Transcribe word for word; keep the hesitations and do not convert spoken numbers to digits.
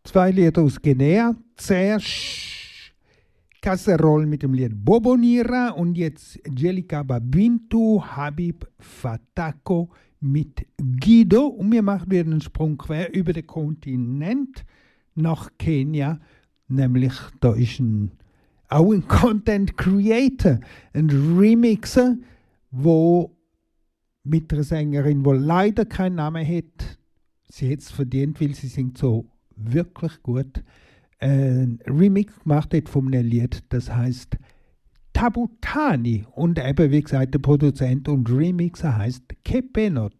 zwei Lieder aus Guinea. Zuerst Casserole mit dem Lied Bobonira und jetzt Jelika Babintu, Habib Fatako mit Guido. Und wir machen wieder einen Sprung quer über den Kontinent nach Kenia. Nämlich da ist ein, auch ein Content Creator, ein Remixer, wo mit einer Sängerin, die leider keinen Namen hat. Sie hat es verdient, weil sie singt so wirklich gut. Ein Remix gemacht hat von einem Lied, das heißt Tabutani. Und eben, wie gesagt, der Produzent und Remixer heißt Kepenot.